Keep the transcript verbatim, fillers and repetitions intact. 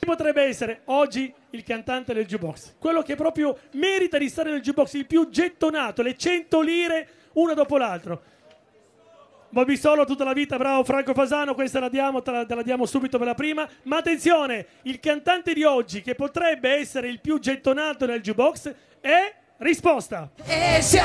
potrebbe essere oggi il cantante del jukebox? Quello che proprio merita di stare nel jukebox, il più gettonato, le cento lire una dopo l'altro. Bobby Solo tutta la vita, bravo Franco Fasano, questa la diamo, te la, te la diamo subito per la prima. Ma attenzione, il cantante di oggi che potrebbe essere il più gettonato nel jukebox è... Risposta. E